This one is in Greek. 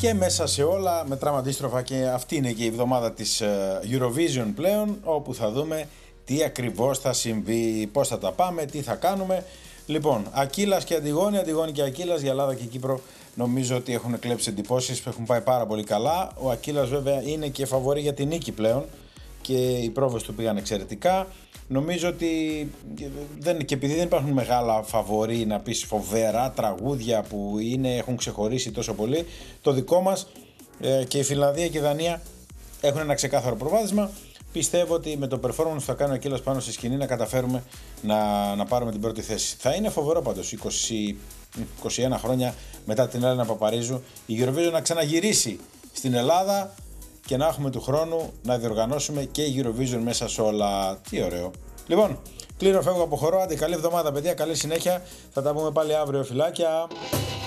Και μέσα σε όλα μετράμε αντίστροφα και αυτή είναι και η εβδομάδα της Eurovision πλέον, όπου θα δούμε τι ακριβώς θα συμβεί, πώς θα τα πάμε, τι θα κάνουμε. Λοιπόν, Ακύλας και Αντιγόνη, Αντιγόνη και Ακύλας, για Ελλάδα και Κύπρο νομίζω ότι έχουν κλέψει εντυπώσεις, έχουν πάει πάρα πολύ καλά. Ο Ακύλας βέβαια είναι και φαβορί για την νίκη πλέον και οι πρόβες του πήγαν εξαιρετικά. Νομίζω ότι και επειδή δεν υπάρχουν μεγάλα φαβορί να πεις φοβερά τραγούδια που έχουν ξεχωρίσει τόσο πολύ, το δικό μας και η Φινλανδία και η Δανία έχουν ένα ξεκάθαρο προβάδισμα. Πιστεύω ότι με το performance που θα κάνει ο Ακύλας πάνω στη σκηνή να καταφέρουμε να πάρουμε την πρώτη θέση. Θα είναι φοβερό πάντως 21 χρόνια μετά την Έλληνα Παπαρίζου η Eurovision να ξαναγυρίσει στην Ελλάδα και να έχουμε του χρόνου να διοργανώσουμε και η Eurovision μέσα σε όλα. Τι ωραίο. Λοιπόν, κλείνω, φεύγω, αποχωρώ. Άντε, καλή εβδομάδα παιδιά, καλή συνέχεια. Θα τα πούμε πάλι αύριο, φιλάκια.